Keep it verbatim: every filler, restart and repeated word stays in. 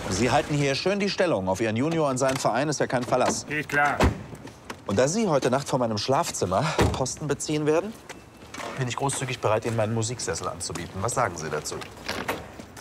Sie halten hier schön die Stellung. Auf Ihren Junior und seinen Verein ist ja kein Verlass. Geht klar. Und da Sie heute Nacht von meinem Schlafzimmer Posten beziehen werden, bin ich großzügig bereit, Ihnen meinen Musiksessel anzubieten. Was sagen Sie dazu?